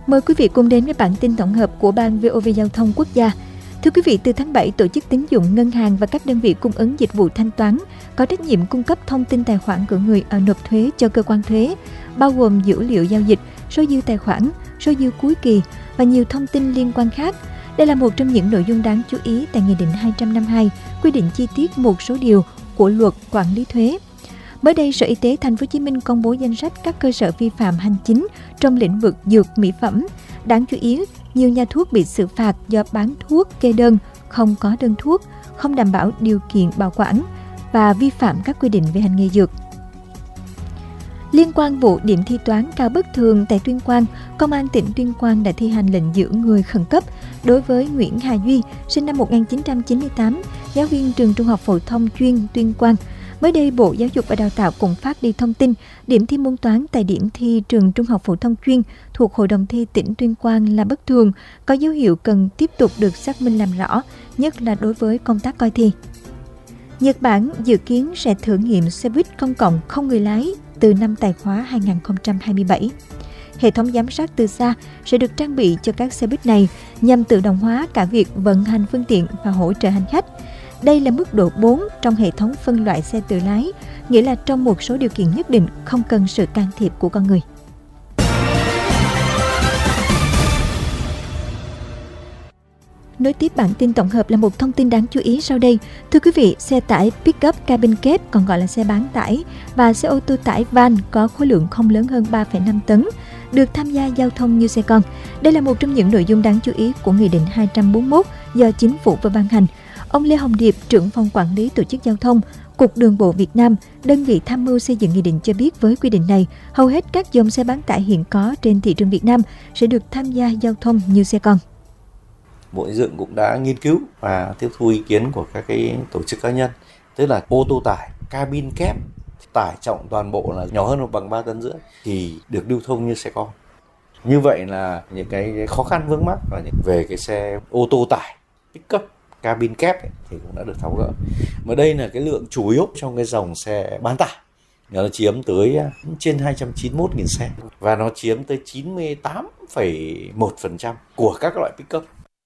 Mời quý vị cùng đến với bản tin tổng hợp của Ban VOV Giao thông Quốc gia. Thưa quý vị, từ tháng 7, tổ chức tín dụng, ngân hàng và các đơn vị cung ứng dịch vụ thanh toán có trách nhiệm cung cấp thông tin tài khoản của người nộp thuế cho cơ quan thuế, bao gồm dữ liệu giao dịch, số dư tài khoản, số dư cuối kỳ và nhiều thông tin liên quan khác. Đây là một trong những nội dung đáng chú ý tại Nghị định 200 năm 2, quy định chi tiết một số điều của Luật Quản lý thuế. Mới đây, Sở Y tế Thành phố Hồ Chí Minh công bố danh sách các cơ sở vi phạm hành chính trong lĩnh vực dược mỹ phẩm. Đáng chú ý, nhiều nhà thuốc bị xử phạt do bán thuốc kê đơn, không có đơn thuốc, không đảm bảo điều kiện bảo quản và vi phạm các quy định về hành nghề dược. Liên quan vụ điểm thi toán cao bất thường tại Tuyên Quang, Công an tỉnh Tuyên Quang đã thi hành lệnh giữ người khẩn cấp đối với Nguyễn Hà Duy, sinh năm 1998, giáo viên trường Trung học phổ thông chuyên Tuyên Quang. Mới đây, Bộ Giáo dục và Đào tạo cũng phát đi thông tin điểm thi môn toán tại điểm thi trường Trung học phổ thông chuyên thuộc Hội đồng thi tỉnh Tuyên Quang là bất thường, có dấu hiệu cần tiếp tục được xác minh làm rõ, nhất là đối với công tác coi thi. Nhật Bản dự kiến sẽ thử nghiệm xe buýt công cộng không người lái từ năm tài khóa 2027. Hệ thống giám sát từ xa sẽ được trang bị cho các xe buýt này nhằm tự động hóa cả việc vận hành phương tiện và hỗ trợ hành khách. Đây là mức độ 4 trong hệ thống phân loại xe tự lái, nghĩa là trong một số điều kiện nhất định không cần sự can thiệp của con người. Nối tiếp bản tin tổng hợp là một thông tin đáng chú ý sau đây. Thưa quý vị, xe tải pick-up cabin kép còn gọi là xe bán tải và xe ô tô tải van có khối lượng không lớn hơn 3,5 tấn được tham gia giao thông như xe con. Đây là một trong những nội dung đáng chú ý của Nghị định 241 do Chính phủ vừa ban hành. Ông Lê Hồng Điệp, trưởng phòng quản lý tổ chức giao thông, Cục Đường bộ Việt Nam, đơn vị tham mưu xây dựng nghị định cho biết với quy định này, hầu hết các dòng xe bán tải hiện có trên thị trường Việt Nam sẽ được tham gia giao thông như xe con. Bộ Xây dựng cũng đã nghiên cứu và tiếp thu ý kiến của các cái tổ chức cá nhân, tức là ô tô tải cabin kép, tải trọng toàn bộ là nhỏ hơn hoặc bằng 3,5 tấn thì được lưu thông như xe con. Như vậy là những cái khó khăn vướng mắc về cái xe ô tô tải pick-up cabin kép thì cũng đã được tháo gỡ. Mà đây là cái lượng chủ yếu trong cái dòng xe bán tải. Nó chiếm tới trên 291.000 xe và nó chiếm tới 98,1% của các loại pick-up.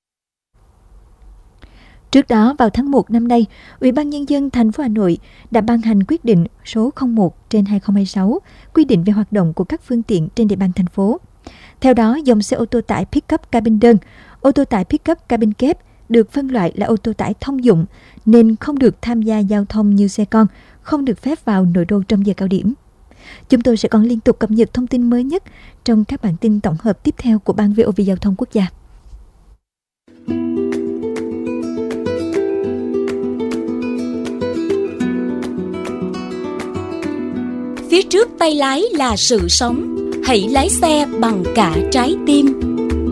Trước đó, vào tháng 1 năm nay, Ủy ban Nhân dân thành phố Hà Nội đã ban hành quyết định số 01/2026 quy định về hoạt động của các phương tiện trên địa bàn thành phố. Theo đó, dòng xe ô tô tải pick-up cabin đơn, ô tô tải pick-up cabin kép được phân loại là ô tô tải thông dụng nên không được tham gia giao thông như xe con, không được phép vào nội đô trong giờ cao điểm. Chúng tôi sẽ còn liên tục cập nhật thông tin mới nhất trong các bản tin tổng hợp tiếp theo của Ban VOV Giao thông Quốc gia. Phía trước tay lái là sự sống, hãy lái xe bằng cả trái tim.